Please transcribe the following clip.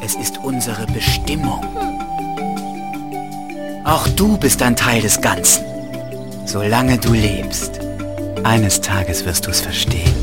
Es ist unsere Bestimmung. Auch du bist ein Teil des Ganzen. Solange du lebst. Eines Tages wirst du es verstehen.